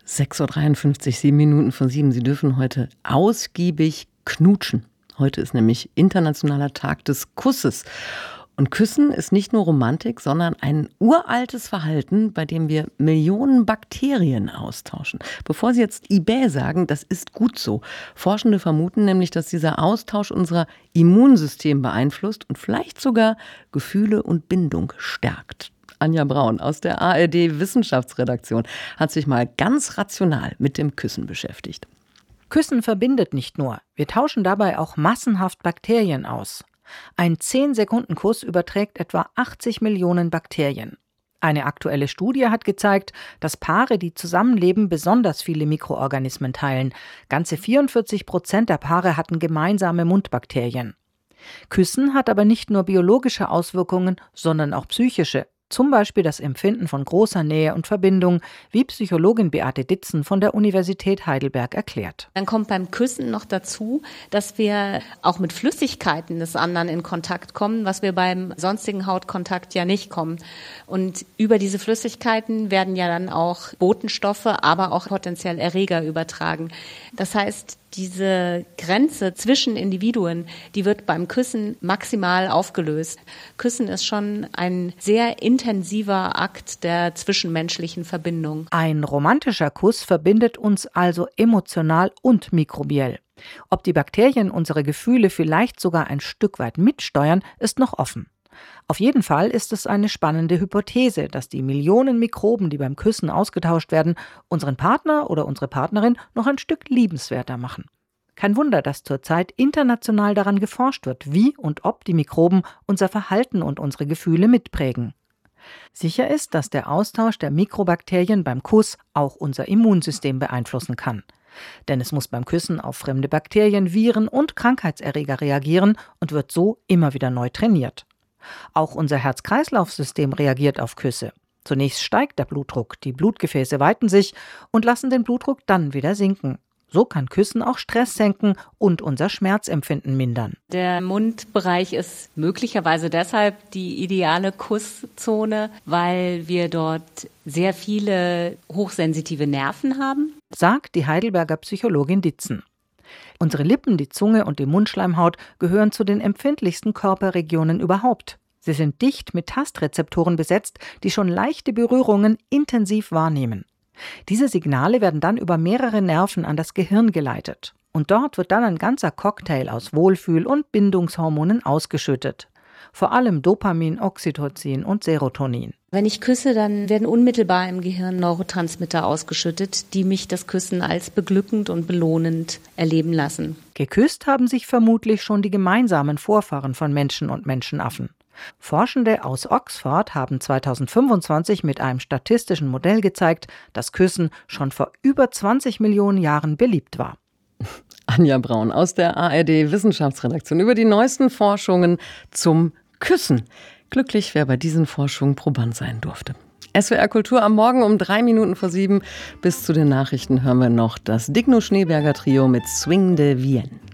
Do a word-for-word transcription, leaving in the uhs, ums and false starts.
sechs Uhr dreiundfünfzig, sieben Minuten vor sieben. Sie dürfen heute ausgiebig knutschen. Heute ist nämlich Internationaler Tag des Kusses. Und Küssen ist nicht nur Romantik, sondern ein uraltes Verhalten, bei dem wir Millionen Bakterien austauschen. Bevor Sie jetzt Ibä sagen, das ist gut so. Forschende vermuten nämlich, dass dieser Austausch unser Immunsystem beeinflusst und vielleicht sogar Gefühle und Bindung stärkt. Anja Braun aus der A R D-Wissenschaftsredaktion hat sich mal ganz rational mit dem Küssen beschäftigt. Küssen verbindet nicht nur. Wir tauschen dabei auch massenhaft Bakterien aus. Ein zehn-Sekunden-Kuss überträgt etwa achtzig Millionen Bakterien. Eine aktuelle Studie hat gezeigt, dass Paare, die zusammenleben, besonders viele Mikroorganismen teilen. Ganze vierundvierzig Prozent der Paare hatten gemeinsame Mundbakterien. Küssen hat aber nicht nur biologische Auswirkungen, sondern auch psychische. Zum Beispiel das Empfinden von großer Nähe und Verbindung, wie Psychologin Beate Ditzen von der Universität Heidelberg erklärt. Dann kommt beim Küssen noch dazu, dass wir auch mit Flüssigkeiten des anderen in Kontakt kommen, was wir beim sonstigen Hautkontakt ja nicht kommen. Und über diese Flüssigkeiten werden ja dann auch Botenstoffe, aber auch potenziell Erreger übertragen. Das heißt, diese Grenze zwischen Individuen, die wird beim Küssen maximal aufgelöst. Küssen ist schon ein sehr intensiver Akt der zwischenmenschlichen Verbindung. Ein romantischer Kuss verbindet uns also emotional und mikrobiell. Ob die Bakterien unsere Gefühle vielleicht sogar ein Stück weit mitsteuern, ist noch offen. Auf jeden Fall ist es eine spannende Hypothese, dass die Millionen Mikroben, die beim Küssen ausgetauscht werden, unseren Partner oder unsere Partnerin noch ein Stück liebenswerter machen. Kein Wunder, dass zurzeit international daran geforscht wird, wie und ob die Mikroben unser Verhalten und unsere Gefühle mitprägen. Sicher ist, dass der Austausch der Mikrobakterien beim Kuss auch unser Immunsystem beeinflussen kann. Denn es muss beim Küssen auf fremde Bakterien, Viren und Krankheitserreger reagieren und wird so immer wieder neu trainiert. Auch unser Herz-Kreislauf-System reagiert auf Küsse. Zunächst steigt der Blutdruck, die Blutgefäße weiten sich und lassen den Blutdruck dann wieder sinken. So kann Küssen auch Stress senken und unser Schmerzempfinden mindern. Der Mundbereich ist möglicherweise deshalb die ideale Kusszone, weil wir dort sehr viele hochsensitive Nerven haben, sagt die Heidelberger Psychologin Ditzen. Unsere Lippen, die Zunge und die Mundschleimhaut gehören zu den empfindlichsten Körperregionen überhaupt. Sie sind dicht mit Tastrezeptoren besetzt, die schon leichte Berührungen intensiv wahrnehmen. Diese Signale werden dann über mehrere Nerven an das Gehirn geleitet. Und dort wird dann ein ganzer Cocktail aus Wohlfühl- und Bindungshormonen ausgeschüttet. Vor allem Dopamin, Oxytocin und Serotonin. Wenn ich küsse, dann werden unmittelbar im Gehirn Neurotransmitter ausgeschüttet, die mich das Küssen als beglückend und belohnend erleben lassen. Geküsst haben sich vermutlich schon die gemeinsamen Vorfahren von Menschen und Menschenaffen. Forschende aus Oxford haben zweitausendfünfundzwanzig mit einem statistischen Modell gezeigt, dass Küssen schon vor über zwanzig Millionen Jahren beliebt war. Anja Braun aus der A R D-Wissenschaftsredaktion über die neuesten Forschungen zum Küssen. Glücklich, wer bei diesen Forschungen Proband sein durfte. S W R Kultur am Morgen um drei Minuten vor sieben. Bis zu den Nachrichten hören wir noch das Digno Schneeberger Trio mit Swing de Vienne.